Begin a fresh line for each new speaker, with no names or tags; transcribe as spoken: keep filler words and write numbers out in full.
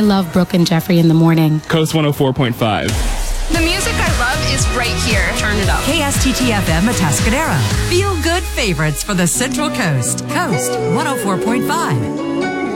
love Brooke and Jeffrey in the morning.
Coast one oh four point five.
The music I love is right here. Turn it up.
K S T T F M Atascadero. Feel good favorites for the Central Coast. Coast one oh four point five.